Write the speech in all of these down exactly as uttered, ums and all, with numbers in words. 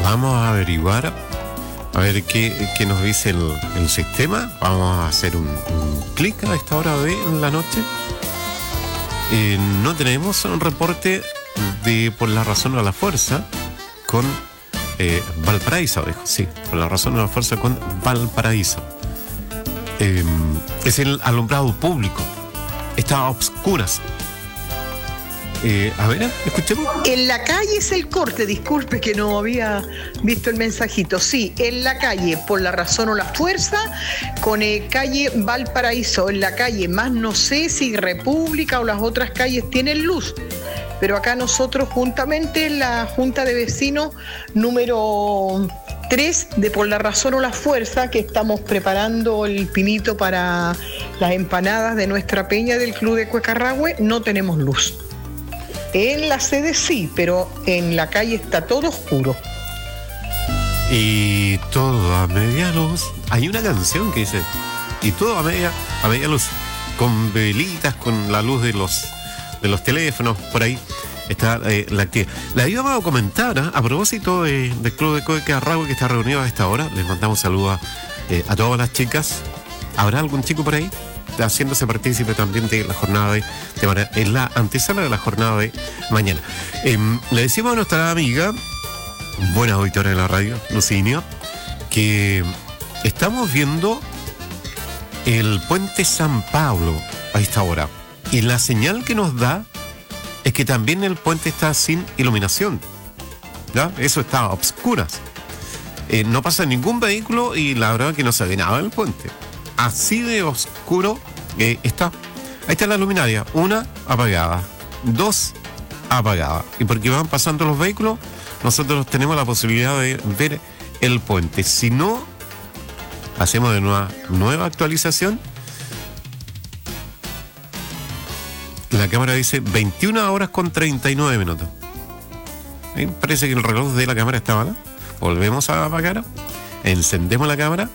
vamos a averiguar, a ver qué, qué nos dice el, el sistema. Vamos a hacer un, un clic a esta hora de la noche. Eh, no tenemos un reporte de Por la razón o la fuerza con eh, Valparaíso, dijo, sí, Por la razón o la fuerza con Valparaíso. Eh, es el alumbrado público. Está a obscuras. Eh, a ver, escuchemos. En la calle es el corte, disculpe que no había visto el mensajito. Sí, en la calle, Por la razón o la fuerza, con eh, calle Valparaíso. En la calle, más no sé si República o las otras calles tienen luz. Pero acá nosotros, juntamente, la Junta de Vecinos número tres de Por la razón o la fuerza, que estamos preparando el pinito para las empanadas de nuestra peña del Club de Cuecarrahue, no tenemos luz. En la sede sí, pero en la calle está todo oscuro. Y todo a media luz. Hay una canción que dice, y todo a media, a media luz, con velitas, con la luz de los, de los teléfonos, por ahí está eh, la actividad. La íbamos a comentar, ¿eh? A propósito de, del Club de Cuecarrahue que está reunido a esta hora. Les mandamos saludos a, eh, a todas las chicas. ¿Habrá algún chico por ahí haciéndose partícipe también de la jornada de, de en la antesala de la jornada de mañana? Eh, le decimos a nuestra amiga, buena auditora de la radio, Lucinia, que estamos viendo el puente San Pablo a esta hora, y la señal que nos da es que también el puente está sin iluminación, ¿ya? Eso está a obscuras. Eh, no pasa ningún vehículo y la verdad que no se ve nada del puente. Así de oscuro eh, está. Ahí está la luminaria. Una apagada. Dos apagada. Y porque van pasando los vehículos, nosotros tenemos la posibilidad de ver el puente. Si no, hacemos de nueva, nueva actualización. La cámara dice veintiuna horas con treinta y nueve minutos. ¿Eh? Parece que el reloj de la cámara está mal. Volvemos a apagar. Encendemos la cámara.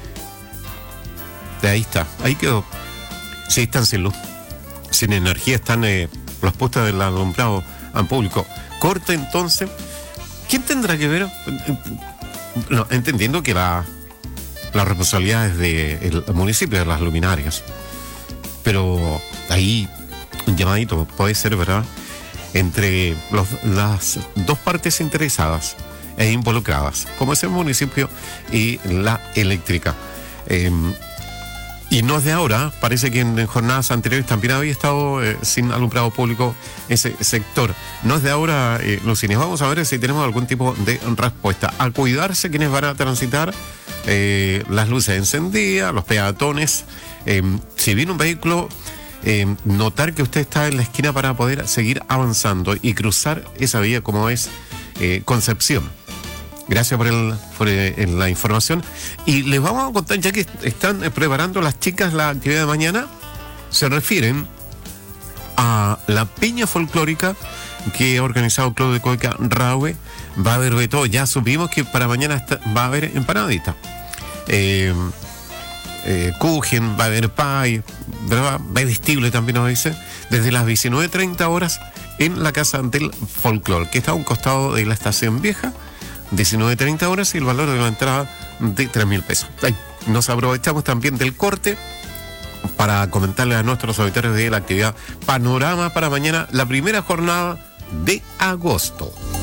Ahí está, ahí quedó. Sí, están sin luz, sin energía, están eh, los postes del alumbrado al público. Corte entonces. ¿Quién tendrá que ver? No, entendiendo que la, la responsabilidad es del municipio, de las luminarias. Pero ahí un llamadito puede ser, ¿verdad?, entre los, las dos partes interesadas e involucradas, como es el municipio y la eléctrica. Eh, Y no es de ahora, parece que en, en jornadas anteriores también había estado eh, sin alumbrado público ese sector. No es de ahora, eh, Lucines. Vamos a ver si tenemos algún tipo de respuesta. A cuidarse quienes van a transitar, eh, las luces encendidas, los peatones. Eh, si viene un vehículo, eh, notar que usted está en la esquina para poder seguir avanzando y cruzar esa vía como es eh, Concepción. Gracias por, el, por el, la información. Y les vamos a contar, ya que están preparando las chicas la actividad de mañana, se refieren a la piña folclórica que ha organizado el Club de Cuecarrahue. Va a haber de todo. Ya supimos que para mañana está, va a haber empanadita. Eh, eh, Kuchen, va a haber pay, ¿verdad? Bebestible también nos dice. Desde las diecinueve treinta horas en la Casa del Folclor, que está a un costado de la Estación Vieja. diecinueve treinta horas y el valor de la entrada de tres mil pesos. Ay, nos aprovechamos también del corte para comentarle a nuestros auditores de la actividad Panorama para mañana, la primera jornada de agosto.